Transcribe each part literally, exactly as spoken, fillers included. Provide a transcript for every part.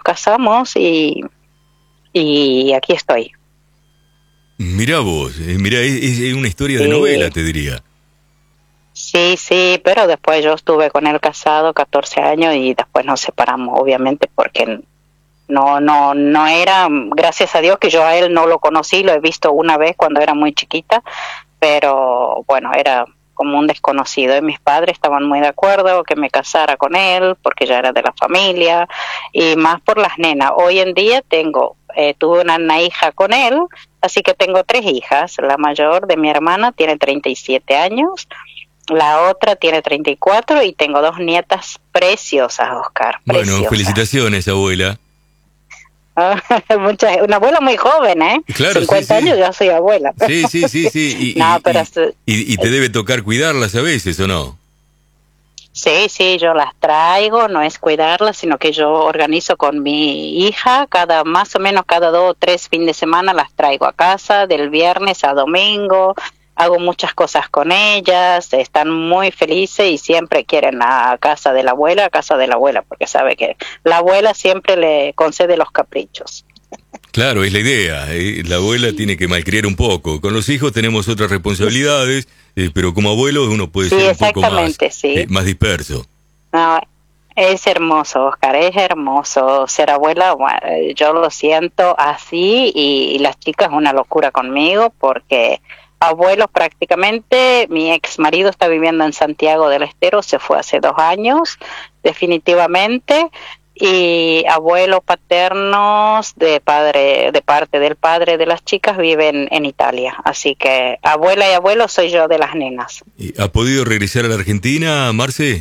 casamos y, y aquí estoy. Mirá vos, eh, mirá, es, es una historia de Sí. novela, te diría. Sí, sí, pero después yo estuve con él casado catorce años y después nos separamos, obviamente, porque no, no, no era, gracias a Dios que yo a él no lo conocí, lo he visto una vez cuando era muy chiquita, pero bueno, era como un desconocido y mis padres estaban muy de acuerdo que me casara con él porque ya era de la familia y más por las nenas. Hoy en día tengo, eh, tuve una, una hija con él, así que tengo tres hijas. La mayor de mi hermana tiene treinta y siete años, la otra tiene treinta y cuatro y tengo dos nietas preciosas, Oscar, preciosas. Bueno, felicitaciones, abuela. Muchas, una abuela muy joven, ¿eh? Claro, cincuenta sí, sí. años ya soy abuela. Sí, sí, sí, sí. Y, no, y, pero y, y, y te debe tocar cuidarlas a veces, ¿o no? sí, sí, yo las traigo, no es cuidarlas, sino que yo organizo con mi hija, cada más o menos cada dos o tres fines de semana las traigo a casa, del viernes a domingo, hago muchas cosas con ellas, están muy felices y siempre quieren a casa de la abuela, a casa de la abuela, porque sabe que la abuela siempre le concede los caprichos. Claro, es la idea. ¿eh? La abuela tiene que malcriar un poco. Con los hijos tenemos otras responsabilidades, eh, pero como abuelo uno puede sí, ser un poco más, sí. eh, más disperso. No, es hermoso, Oscar, es hermoso ser abuela. Bueno, yo lo siento así y, y las chicas una locura conmigo porque abuelos prácticamente, mi ex marido está viviendo en Santiago del Estero, se fue hace dos años, definitivamente, y abuelos paternos de padre, de parte del padre de las chicas viven en Italia, así que abuela y abuelo soy yo de las nenas. ¿Ha podido regresar a la Argentina, Marce?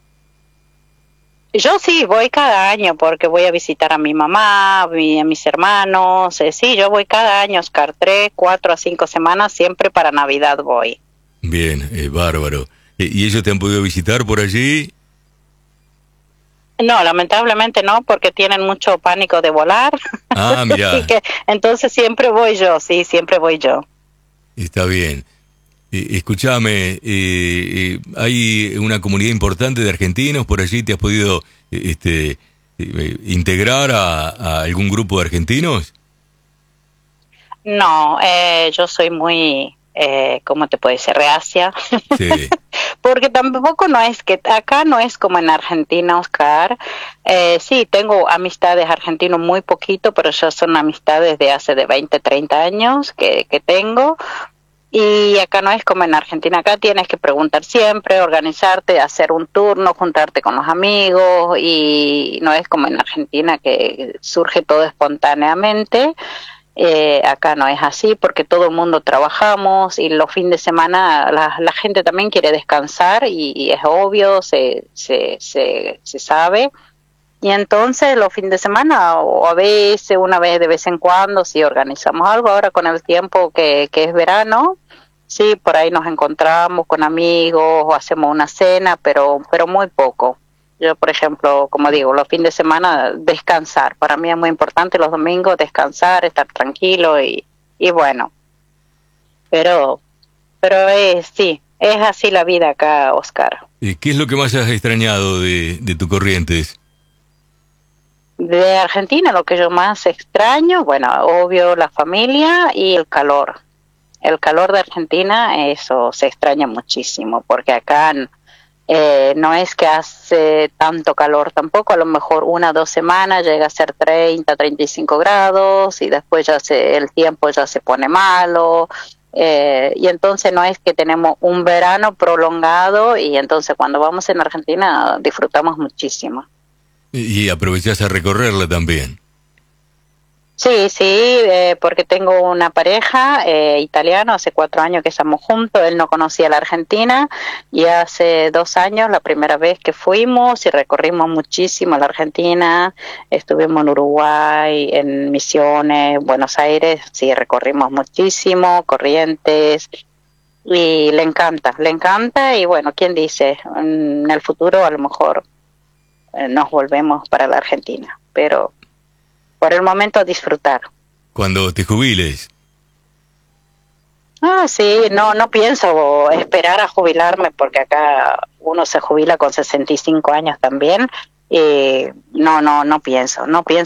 Yo sí, voy cada año porque voy a visitar a mi mamá, a, mi, a mis hermanos. Eh, sí, yo voy cada año, Oscar, tres, cuatro a cinco semanas, siempre para Navidad voy. Bien, eh, bárbaro. Eh, ¿Y ellos te han podido visitar por allí? No, lamentablemente no, porque tienen mucho pánico de volar. Ah, mirá. Así que, entonces siempre voy yo, sí, siempre voy yo. Está bien. Eh, escúchame, eh, eh, ¿hay una comunidad importante de argentinos por allí? ¿Te has podido eh, este, eh, integrar a, a algún grupo de argentinos? No, eh, yo soy muy, eh, ¿cómo te puedo decir? Reacia. Sí. Porque tampoco no es que, acá no es como en Argentina, Oscar. Eh, sí, tengo amistades argentinos muy poquito, pero ya son amistades de hace de veinte, treinta años que, que tengo. Y acá no es como en Argentina, acá tienes que preguntar siempre, organizarte, hacer un turno, juntarte con los amigos, y no es como en Argentina que surge todo espontáneamente. Eh, acá no es así porque todo el mundo trabajamos y los fines de semana la, la gente también quiere descansar y, y es obvio, se, se, se, se sabe. Y entonces los fines de semana o a veces, una vez de vez en cuando, sí organizamos algo. Ahora con el tiempo que, que es verano, sí, por ahí nos encontramos con amigos o hacemos una cena, pero, pero muy poco. Yo, por ejemplo, como digo, los fines de semana descansar. Para mí es muy importante los domingos descansar, estar tranquilo y, y bueno. Pero, pero es, sí, es así la vida acá, Oscar. ¿Qué es lo que más has extrañado de, de tu Corrientes? De Argentina lo que yo más extraño, bueno, obvio la familia y el calor. El calor de Argentina, eso se extraña muchísimo, porque acá eh, no es que hace tanto calor tampoco, a lo mejor una o dos semanas llega a ser treinta, treinta y cinco grados y después ya se, el tiempo ya se pone malo. Eh, y entonces no es que tenemos un verano prolongado y entonces cuando vamos en Argentina disfrutamos muchísimo. Y aprovechás a recorrerla también. Sí, sí, eh, porque tengo una pareja eh, italiana, hace cuatro años que estamos juntos, él no conocía la Argentina y hace dos años, la primera vez que fuimos y recorrimos muchísimo la Argentina, estuvimos en Uruguay, en Misiones, Buenos Aires, sí, recorrimos muchísimo, Corrientes, y le encanta, le encanta y bueno, ¿quién dice? En el futuro a lo mejor eh, nos volvemos para la Argentina, pero por el momento disfrutar. Cuando te jubiles. Ah, sí, no, no pienso esperar a jubilarme porque acá uno se jubila con sesenta y cinco años también. Y no, no, no pienso, no pienso.